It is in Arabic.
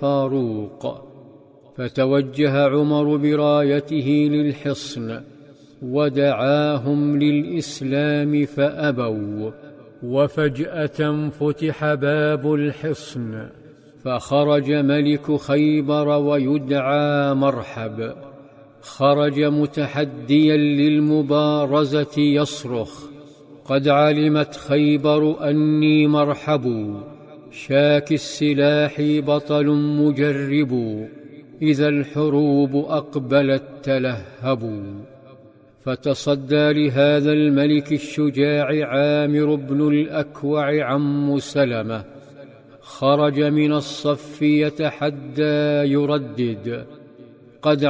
الفاروق، فتوجه عمر برايته للحصن ودعاهم للإسلام فأبوا، وفجأة فتح باب الحصن فخرج ملك خيبر ويدعى مرحب. خرج متحديا للمبارزة يصرخ: قد علمت خيبر أني مرحب، شاك السلاح بطل مجرب، إذا الحروب أقبلت تلهب. فتصدى لهذا الملك الشجاع عامر بن الأكوع عم سلمة، خرج من الصف يتحدى يردد: قد